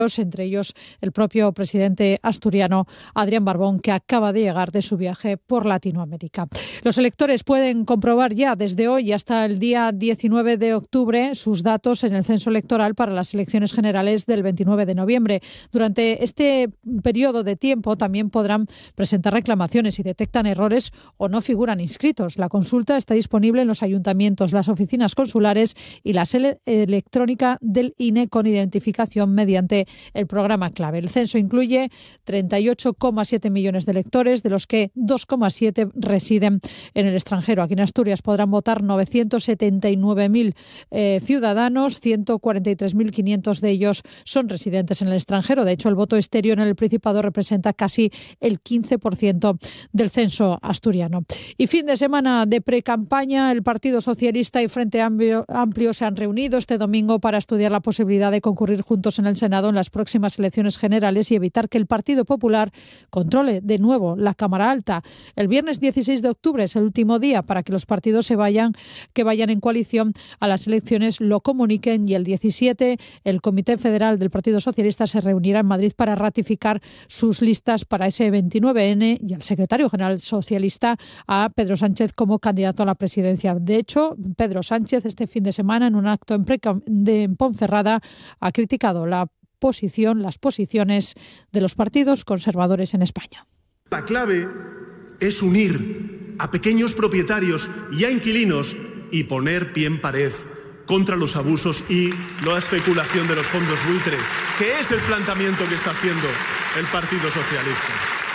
entre ellos el propio presidente asturiano Adrián Barbón, que acaba de llegar de su viaje por Latinoamérica. Los electores pueden comprobar ya desde hoy hasta el día 19 de octubre sus datos en el censo electoral para las elecciones generales del 29 de noviembre. Durante este periodo de tiempo también podrán presentar reclamaciones si detectan errores o no figuran inscritos. La consulta está disponible en los ayuntamientos, las oficinas consulares y la sede electrónica del INE con identificación mediante el programa clave. El censo incluye 38,7 millones de electores, de los que 2,7 residen en el extranjero. Aquí en Asturias podrán votar 979.000 ciudadanos, 143.500 de ellos son residentes en el extranjero. De hecho, el voto estéreo en el Principado representa casi el 15% del censo asturiano. Y fin de semana de precampaña, el Partido Socialista y Frente Amplio se han reunido este domingo para estudiar la posibilidad de concurrir juntos en el Senado en las próximas elecciones generales y evitar que el Partido Popular controle de nuevo la Cámara Alta. El viernes 16 de octubre es el último día para que los partidos que vayan en coalición a las elecciones lo comuniquen, y el 17 el Comité Federal del Partido Socialista se reunirá en Madrid para ratificar sus listas para ese 29N y al secretario general socialista, a Pedro Sánchez, como candidato a la presidencia. De hecho, Pedro Sánchez este fin de semana en un acto en Ponferrada ha criticado las posiciones de los partidos conservadores en España. La clave es unir a pequeños propietarios y a inquilinos y poner pie en pared contra los abusos y la especulación de los fondos buitre, que es el planteamiento que está haciendo el Partido Socialista.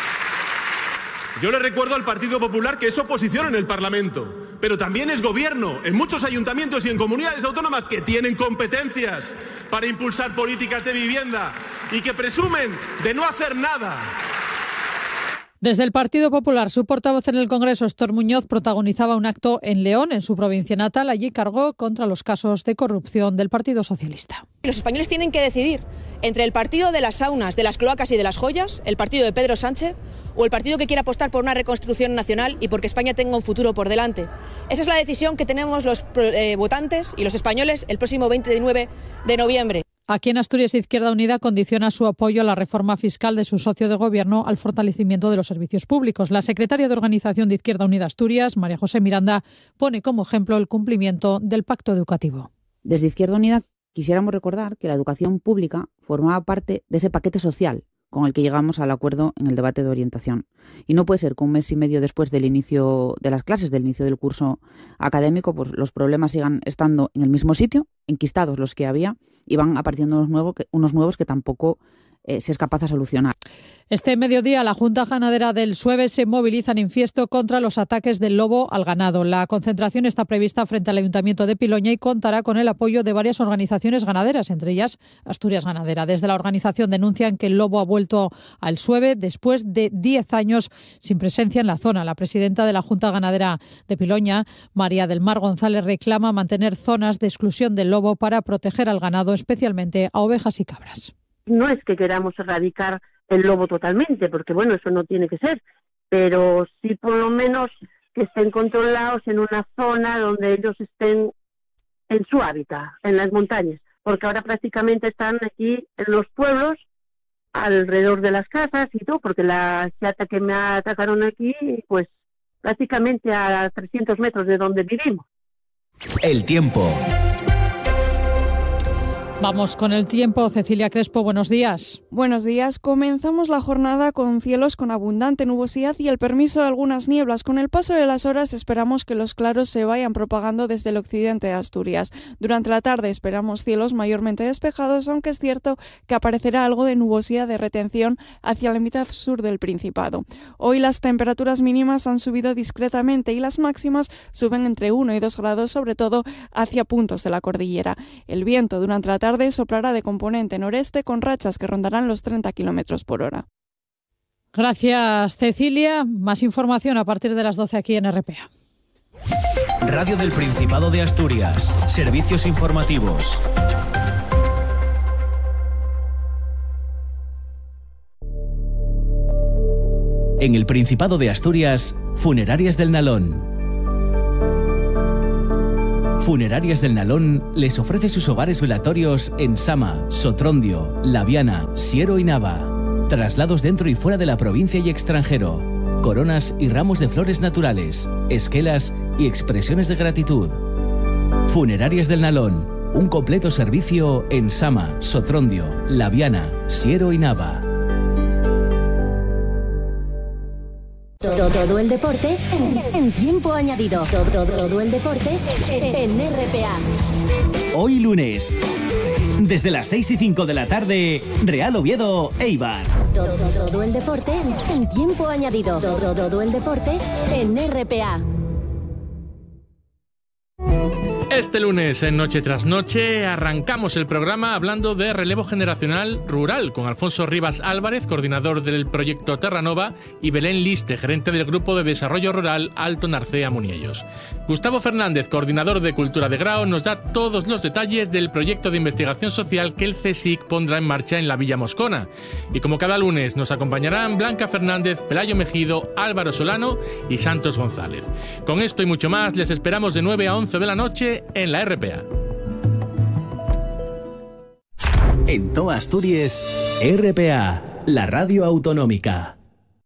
Yo le recuerdo al Partido Popular que es oposición en el Parlamento, pero también es gobierno en muchos ayuntamientos y en comunidades autónomas que tienen competencias para impulsar políticas de vivienda y que presumen de no hacer nada. Desde el Partido Popular, su portavoz en el Congreso, Héctor Muñoz, protagonizaba un acto en León, en su provincia natal. Allí cargó contra los casos de corrupción del Partido Socialista. Los españoles tienen que decidir entre el partido de las saunas, de las cloacas y de las joyas, el partido de Pedro Sánchez, o el partido que quiere apostar por una reconstrucción nacional y porque España tenga un futuro por delante. Esa es la decisión que tenemos los votantes y los españoles el próximo 29 de noviembre. Aquí en Asturias, Izquierda Unida condiciona su apoyo a la reforma fiscal de su socio de gobierno al fortalecimiento de los servicios públicos. La secretaria de Organización de Izquierda Unida Asturias, María José Miranda, pone como ejemplo el cumplimiento del pacto educativo. Desde Izquierda Unida quisiéramos recordar que la educación pública formaba parte de ese paquete social con el que llegamos al acuerdo en el debate de orientación. Y no puede ser que un mes y medio después del inicio de las clases, del inicio del curso académico, pues los problemas sigan estando en el mismo sitio, enquistados los que había, y van apareciendo unos nuevos que tampoco se es capaz de solucionar. Este mediodía la Junta Ganadera del Sueve se moviliza en Infiesto contra los ataques del lobo al ganado. La concentración está prevista frente al Ayuntamiento de Piloña y contará con el apoyo de varias organizaciones ganaderas, entre ellas Asturias Ganadera. Desde la organización denuncian que el lobo ha vuelto al Sueve después de 10 años sin presencia en la zona. La presidenta de la Junta Ganadera de Piloña, María del Mar González, reclama mantener zonas de exclusión del lobo para proteger al ganado, especialmente a ovejas y cabras. No es que queramos erradicar el lobo totalmente, porque bueno, eso no tiene que ser, pero sí por lo menos que estén controlados en una zona donde ellos estén en su hábitat, en las montañas, porque ahora prácticamente están aquí en los pueblos, alrededor de las casas y todo, porque la chata que me atacaron aquí, pues prácticamente a 300 metros de donde vivimos. El tiempo. Vamos con el tiempo. Cecilia Crespo, buenos días. Buenos días. Comenzamos la jornada con cielos con abundante nubosidad y el permiso de algunas nieblas. Con el paso de las horas esperamos que los claros se vayan propagando desde el occidente de Asturias. Durante la tarde esperamos cielos mayormente despejados, aunque es cierto que aparecerá algo de nubosidad de retención hacia la mitad sur del Principado. Hoy las temperaturas mínimas han subido discretamente y las máximas suben entre 1 y 2 grados, sobre todo hacia puntos de la cordillera. El viento durante la tarde soplará de componente noreste con rachas que rondarán los 30 kilómetros por hora. Gracias, Cecilia. Más información a partir de las 12 aquí en RPA. Radio del Principado de Asturias. Servicios informativos. En el Principado de Asturias, Funerarias del Nalón. Funerarias del Nalón les ofrece sus hogares velatorios en Sama, Sotrondio, Laviana, Siero y Nava. Traslados dentro y fuera de la provincia y extranjero. Coronas y ramos de flores naturales, esquelas y expresiones de gratitud. Funerarias del Nalón, un completo servicio en Sama, Sotrondio, Laviana, Siero y Nava. Todo el deporte en tiempo añadido. Todo el deporte en RPA. Hoy lunes, desde las 6:05 de la tarde, Real Oviedo, Eibar. Todo el deporte en tiempo añadido. Todo el deporte en RPA. Este lunes, en Noche tras Noche, arrancamos el programa hablando de relevo generacional rural con Alfonso Rivas Álvarez, coordinador del proyecto Terranova, y Belén Liste, gerente del Grupo de Desarrollo Rural Alto Narcea Muniellos. Gustavo Fernández, coordinador de Cultura de Grao, nos da todos los detalles del proyecto de investigación social que el CSIC pondrá en marcha en la Villa Moscona. Y como cada lunes, nos acompañarán Blanca Fernández, Pelayo Mejido, Álvaro Solano y Santos González. Con esto y mucho más, les esperamos de 9 a 11 de la noche en la RPA. En toda Asturias, RPA, la radio autonómica.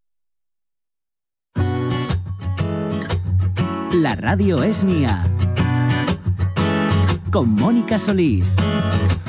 La radio es mía. Con Mónica Solís.